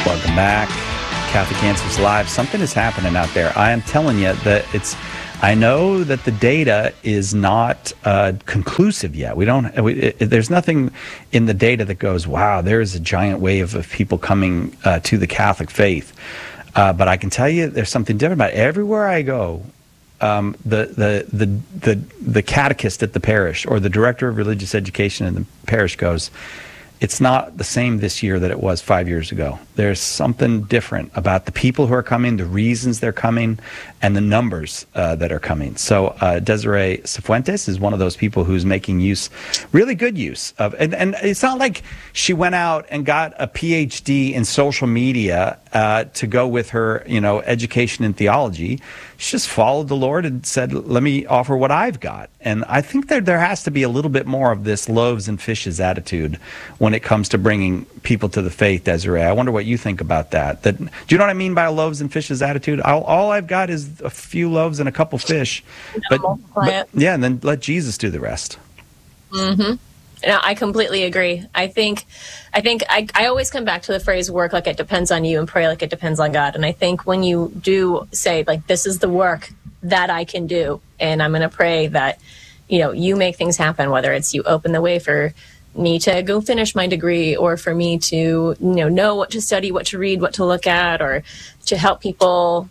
Welcome back. Catholic Answers Live. Something is happening out there. I am telling you that I know that the data is not conclusive yet. There's nothing in the data that goes, wow, there is a giant wave of people coming to the Catholic faith. But I can tell you there's something different about it. Everywhere I go, the catechist at the parish or the director of religious education in the parish goes, it's not the same this year that it was 5 years ago. There's something different about the people who are coming, the reasons they're coming, and the numbers that are coming. So Desiree Cifuentes is one of those people who's making use, really good use of, and it's not like she went out and got a PhD in social media to go with her, education in theology. She just followed the Lord and said, let me offer what I've got. And I think there has to be a little bit more of this loaves and fishes attitude when it comes to bringing people to the faith, Desiree. I wonder what you think about that. Do you know what I mean by a loaves and fishes attitude? All I've got is a few loaves and a couple fish. But yeah, and then let Jesus do the rest. Mm-hmm. No, I completely agree. I think I always come back to the phrase work like it depends on you and pray like it depends on God. And I think when you do say, like, this is the work that I can do, and I'm going to pray that, you make things happen, whether it's you open the way for me to go finish my degree, or for me to, know what to study, what to read, what to look at, or to help people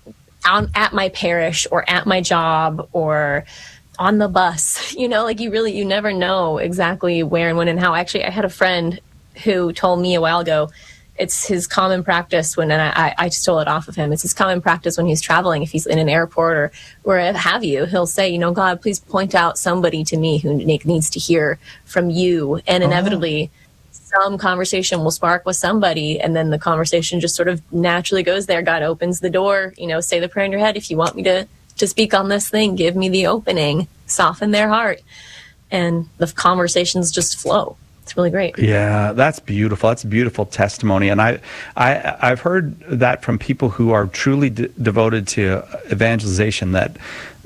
at my parish or at my job or on the bus, you never know exactly where and when and how. Actually, I had a friend who told me a while ago, it's his common practice when, and I stole it off of him, it's his common practice when he's traveling, if he's in an airport or where have you, he'll say, God, please point out somebody to me who needs to hear from you. And inevitably, some conversation will spark with somebody, and then the conversation just sort of naturally goes there. God opens the door, say the prayer in your head. If you want me to speak on this thing, give me the opening, soften their heart, and the conversations just flow. It's really great. Yeah, that's beautiful. That's a beautiful testimony. And I've heard that from people who are truly devoted to evangelization, that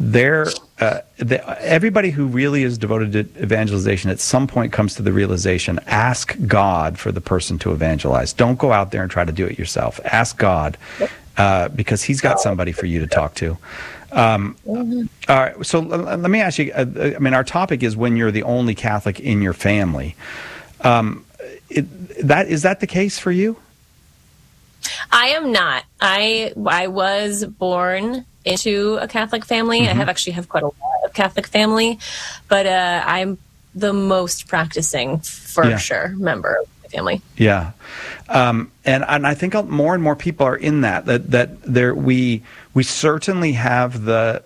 everybody who really is devoted to evangelization at some point comes to the realization, ask God for the person to evangelize. Don't go out there and try to do it yourself. Ask God, because he's got somebody for you to talk to. All right, so let me ask you, our topic is when you're the only Catholic in your family. Is that the case for you? I am not. I was born into a Catholic family. Mm-hmm. I have quite a lot of Catholic family, but I'm the most practicing, for sure, member of my family. Yeah. And I think more and more people are in that there we certainly have the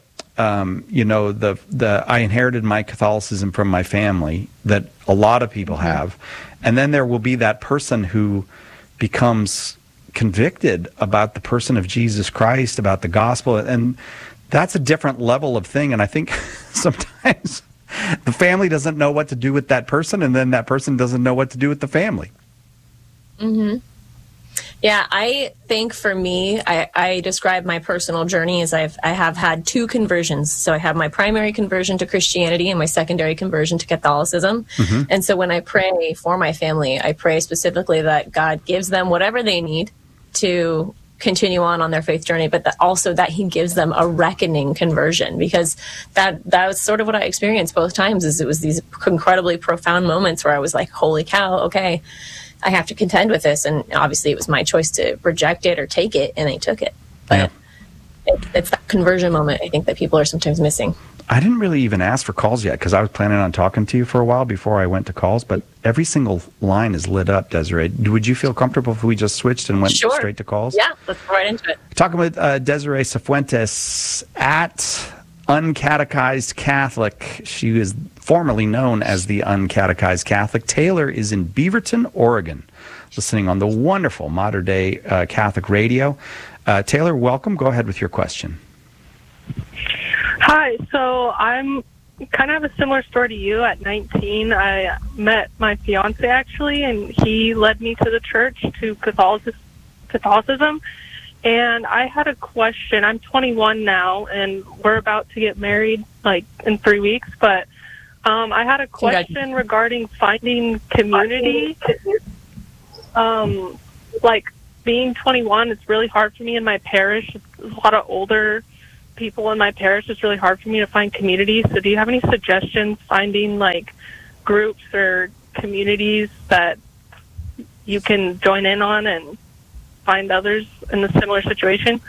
I inherited my Catholicism from my family that a lot of people have, and then there will be that person who becomes convicted about the person of Jesus Christ, about the gospel, and that's a different level of thing. And I think sometimes the family doesn't know what to do with that person, and then that person doesn't know what to do with the family. Mm-hmm. Yeah, I think for me, I describe my personal journey as I have had two conversions. So I have my primary conversion to Christianity and my secondary conversion to Catholicism. Mm-hmm. And so when I pray for my family, I pray specifically that God gives them whatever they need to continue on their faith journey, but also that he gives them a reckoning conversion, because that was sort of what I experienced both times. Is it was these incredibly profound moments where I was like, holy cow, okay, I have to contend with this. And obviously it was my choice to reject it or take it, and I took it. But it's that conversion moment, I think, that people are sometimes missing. I didn't really even ask for calls yet because I was planning on talking to you for a while before I went to calls, but every single line is lit up, Desiree. Would you feel comfortable if we just switched and went straight to calls? Yeah, let's go right into it. Talking with Desiree Cifuentes at Uncatechized Catholic. She is formerly known as the Uncatechized Catholic. Taylor is in Beaverton, Oregon, listening on the wonderful Modern Day Catholic radio. Taylor, welcome. Go ahead with your question. Hi. So I'm kind of have a similar story to you. At 19, I met my fiance, actually, and he led me to the church, to Catholicism. And I had a question. I'm 21 now, and we're about to get married, like, in 3 weeks. But I had a question regarding finding community. Like, being 21, it's really hard for me in my parish. There's a lot of older people in my parish. It's really hard for me to find community. So do you have any suggestions finding like groups or communities that you can join in on and find others in a similar situation?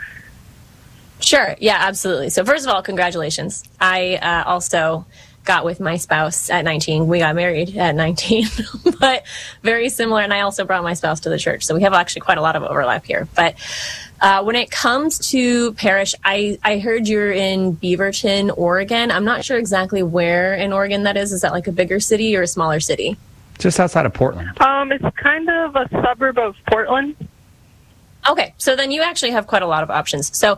Sure. Yeah, absolutely. So first of all, congratulations. I also got with my spouse at 19. We got married at 19, but very similar. And I also brought my spouse to the church. So we have actually quite a lot of overlap here. But when it comes to parish, I heard you're in Beaverton, Oregon. I'm not sure exactly where in Oregon that is. Is that like a bigger city or a smaller city? Just outside of Portland. It's kind of a suburb of Portland. Okay, so then you actually have quite a lot of options. So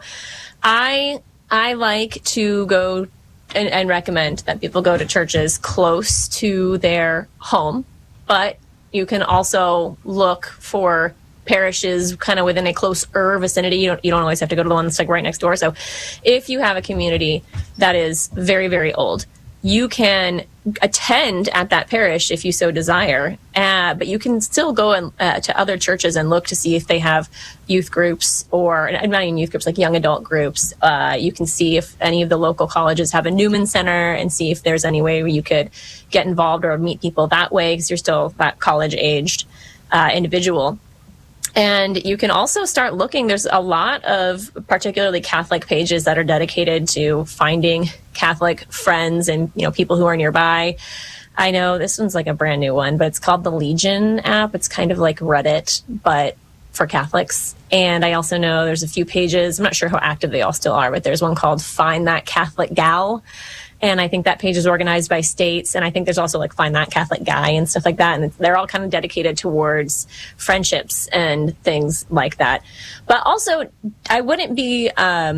I like to go and recommend that people go to churches close to their home, but you can also look for parishes kind of within a closer vicinity. You don't always have to go to the one that's like right next door. So if you have a community that is very, very old, you can attend at that parish if you so desire, but you can still go to other churches and look to see if they have youth groups, or not even youth groups, like young adult groups. You can see if any of the local colleges have a Newman Center and see if there's any way where you could get involved or meet people that way, because you're still that college-aged individual. And you can also start looking. There's a lot of particularly Catholic pages that are dedicated to finding Catholic friends and, people who are nearby. I know this one's like a brand new one, but it's called the Legion app. It's kind of like Reddit, but for Catholics. And I also know there's a few pages. I'm not sure how active they all still are, but there's one called Find That Catholic Gal. And I think that page is organized by states. And I think there's also like Find That Catholic Guy and stuff like that. And they're all kind of dedicated towards friendships and things like that. But also, I wouldn't be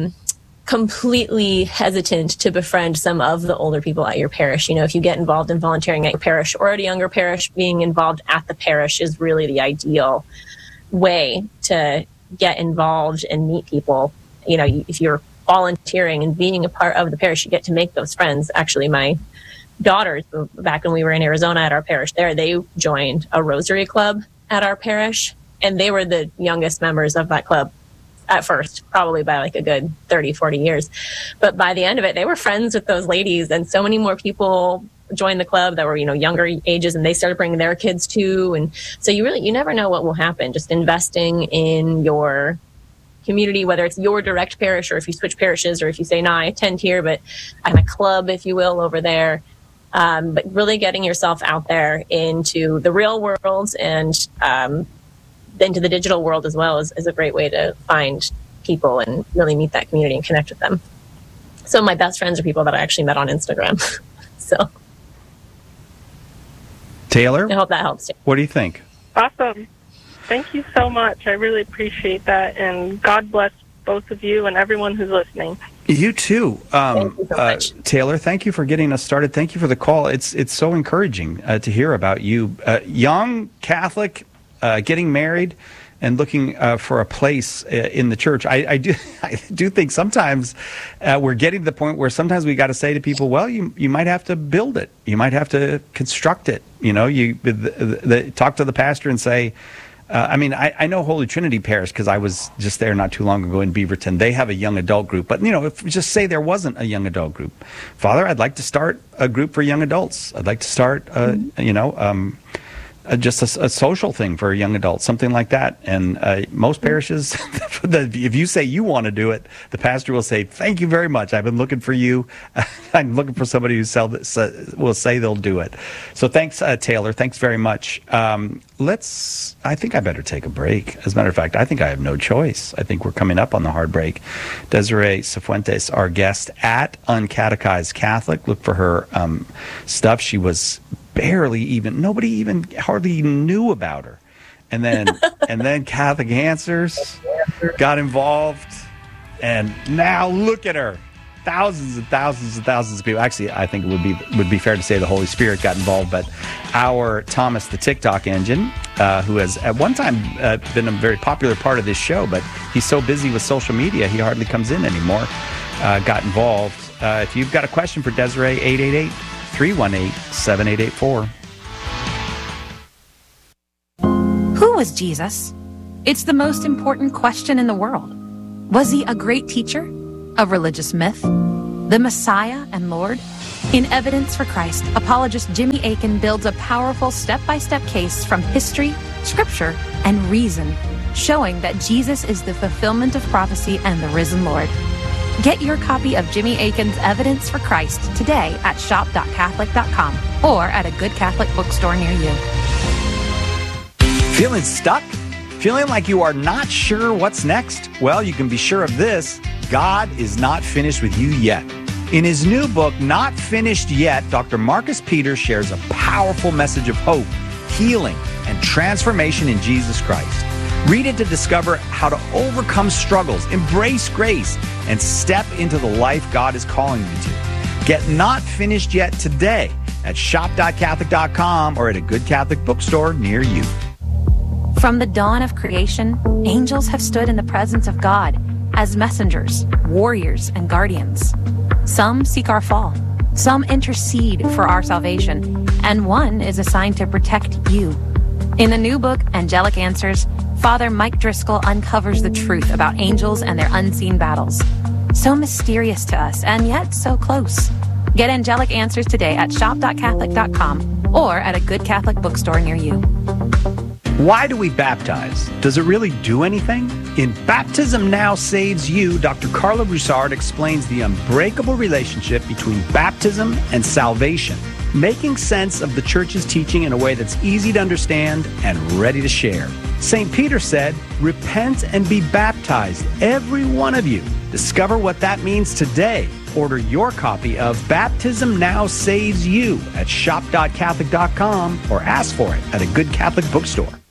completely hesitant to befriend some of the older people at your parish. If you get involved in volunteering at your parish or at a younger parish, being involved at the parish is really the ideal way to get involved and meet people. If you're volunteering and being a part of the parish, you get to make those friends. Actually, my daughters, back when we were in Arizona at our parish there, they joined a Rosary Club at our parish, and they were the youngest members of that club at first, probably by like a good 30, 40 years. But by the end of it, they were friends with those ladies, and so many more people joined the club that were, younger ages, and they started bringing their kids too. And so you never know what will happen. Just investing in your community, whether it's your direct parish or if you switch parishes, or if you say, no, I attend here, but I'm a club, if you will, over there. But really getting yourself out there into the real world and into the digital world as well is a great way to find people and really meet that community and connect with them. So my best friends are people that I actually met on Instagram. So Taylor, I hope that helps too. What do you think? Awesome. Thank you so much. I really appreciate that. And God bless both of you and everyone who's listening. You too. Thank you so much. Taylor, thank you for getting us started. Thank you for the call. It's so encouraging to hear about you. Young Catholic, getting married and looking for a place in the church. I do think sometimes we're getting to the point where sometimes we got to say to people, well, you might have to build it. You might have to construct it. Talk to the pastor and say, I know Holy Trinity Parish because I was just there not too long ago in Beaverton. They have a young adult group. But, if just say there wasn't a young adult group. Father, I'd like to start a group for young adults. I'd like to start, just a social thing for young adults, something like that. And most parishes, if you say you want to do it, the pastor will say, thank you very much. I've been looking for you. I'm looking for somebody who will say they'll do it. So thanks, Taylor. Thanks very much. I think I better take a break. As a matter of fact, I think I have no choice. I think we're coming up on the hard break. Desiree Cifuentes, our guest at Uncatechized Catholic. Look for her stuff. She was nobody even hardly knew about her. And then Catholic Answers got involved. And now look at her. Thousands and thousands and thousands of people. Actually, I think it would be fair to say the Holy Spirit got involved, but our Thomas the TikTok engine, who has at one time been a very popular part of this show, but he's so busy with social media, he hardly comes in anymore, got involved. If you've got a question for Desiree, 888-318-7884. Who was Jesus? It's the most important question in the world. Was he a great teacher? A religious myth? The Messiah and Lord? In Evidence for Christ, apologist Jimmy Akin builds a powerful step-by-step case from history, scripture, and reason, showing that Jesus is the fulfillment of prophecy and the risen Lord. Get your copy of Jimmy Akin's Evidence for Christ today at shop.catholic.com or at a good Catholic bookstore near you. Feeling stuck? Feeling like you are not sure what's next? Well, you can be sure of this. God is not finished with you yet. In his new book, Not Finished Yet, Dr. Marcus Peters shares a powerful message of hope, healing, and transformation in Jesus Christ. Read it to discover how to overcome struggles, embrace grace, and step into the life God is calling you to. Get Not Finished Yet today at shop.catholic.com or at a good Catholic bookstore near you. From the dawn of creation, angels have stood in the presence of God as messengers, warriors, and guardians. Some seek our fall, some intercede for our salvation, and one is assigned to protect you. In the new book, Angelic Answers, Father Mike Driscoll uncovers the truth about angels and their unseen battles. So mysterious to us, and yet so close. Get Angelic Answers today at shop.catholic.com or at a good Catholic bookstore near you. Why do we baptize? Does it really do anything? In Baptism Now Saves You, Dr. Carla Broussard explains the unbreakable relationship between baptism and salvation, making sense of the church's teaching in a way that's easy to understand and ready to share. St. Peter said, "Repent and be baptized, every one of you." Discover what that means today. Order your copy of Baptism Now Saves You at shop.catholic.com or ask for it at a good Catholic bookstore.